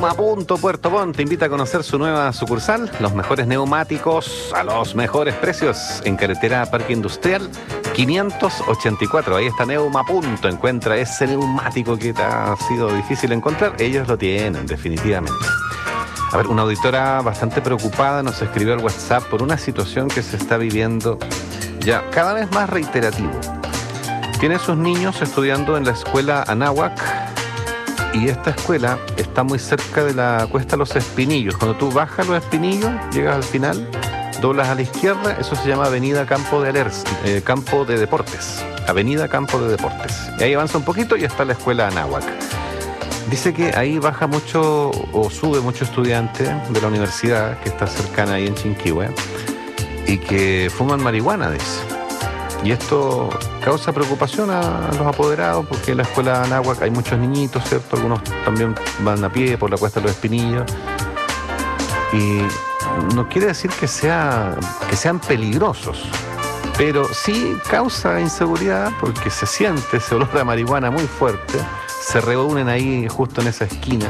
Neuma Punto Puerto Montt te invita a conocer su nueva sucursal, los mejores neumáticos a los mejores precios en carretera Parque Industrial 584. Ahí está Neuma Punto. Encuentra ese neumático que te ha sido difícil encontrar. Ellos lo tienen, definitivamente. A ver, una auditora bastante preocupada nos escribió al WhatsApp por una situación que se está viviendo ya cada vez más reiterativo. Tiene sus niños estudiando en la escuela Anáhuac y esta escuela está muy cerca de la Cuesta Los Espinillos. Cuando tú bajas Los Espinillos, llegas al final, doblas a la izquierda, eso se llama Avenida Campo de Campo de Deportes. Avenida Campo de Deportes. Y ahí avanza un poquito y está la escuela Anáhuac. Dice que ahí baja mucho o sube mucho estudiante de la universidad que está cercana ahí en Chinquihue y que fuman marihuana, dice. Y esto causa preocupación a los apoderados porque en la escuela Anáhuac hay muchos niñitos, ¿cierto? Algunos también van a pie por la Cuesta de los Espinillos. Y no quiere decir que sean peligrosos, pero sí causa inseguridad porque se siente ese olor a marihuana muy fuerte. Se reúnen ahí justo en esa esquina.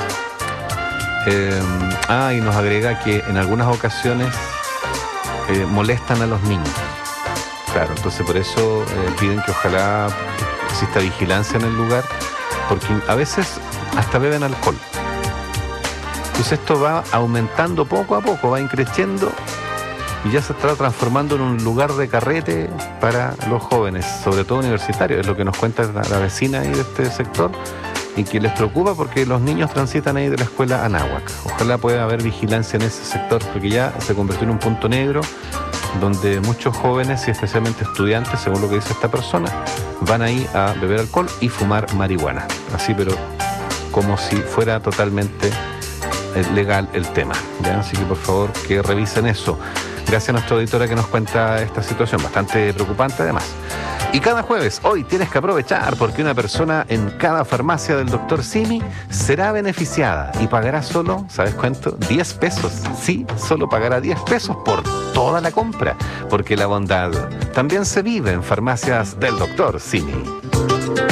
Y nos agrega que en algunas ocasiones molestan a los niños. Claro, entonces por eso piden que ojalá exista vigilancia en el lugar, porque a veces hasta beben alcohol. Entonces esto va aumentando poco a poco, va increciendo y ya se está transformando en un lugar de carrete para los jóvenes, sobre todo universitarios. Es lo que nos cuenta la vecina ahí de este sector y que les preocupa porque los niños transitan ahí de la escuela Anáhuac. Ojalá pueda haber vigilancia en ese sector porque ya se convirtió en un punto negro donde muchos jóvenes y especialmente estudiantes, según lo que dice esta persona, van ahí a beber alcohol y fumar marihuana. Así, pero como si fuera totalmente legal el tema, ¿ya? Así que por favor que revisen eso. Gracias a nuestra auditora que nos cuenta esta situación, bastante preocupante además. Y cada jueves, hoy tienes que aprovechar porque una persona en cada farmacia del Dr. Simi será beneficiada y pagará solo, ¿sabes cuánto? 10 pesos. Sí, solo pagará 10 pesos por toda la compra, porque la bondad también se vive en farmacias del Dr. Simi.